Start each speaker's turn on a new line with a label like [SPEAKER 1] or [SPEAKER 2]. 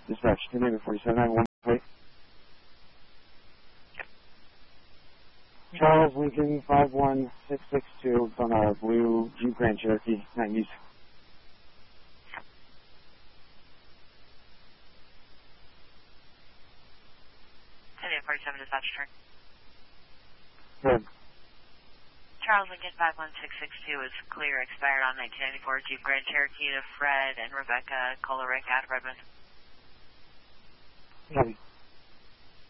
[SPEAKER 1] Dispatch, 24791, please. Charles Lincoln 51662 on a blue Jeep Grand Cherokee 90s.
[SPEAKER 2] 47 dispatch turn.
[SPEAKER 1] Good.
[SPEAKER 2] Charles Lincoln 51662 is clear, expired on 1994 Jeep Grand Cherokee to Fred and Rebecca Kolarick out of Redmond.
[SPEAKER 1] Copy.